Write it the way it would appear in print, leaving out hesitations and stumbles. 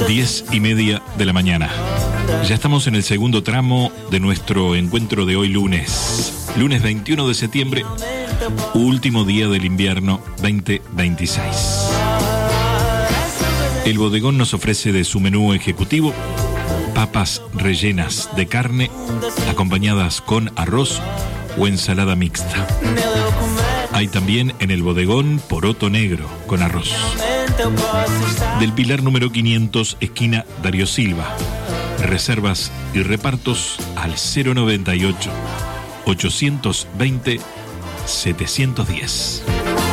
10:30 de la mañana. Ya estamos en el segundo tramo de nuestro encuentro de hoy lunes 21 de septiembre, último día del invierno 2026. El bodegón nos ofrece de su menú ejecutivo papas rellenas de carne acompañadas con arroz o ensalada mixta. Hay también en el bodegón poroto negro con arroz. Del Pilar número 500, esquina Darío Silva. Reservas y repartos al 098 820 710.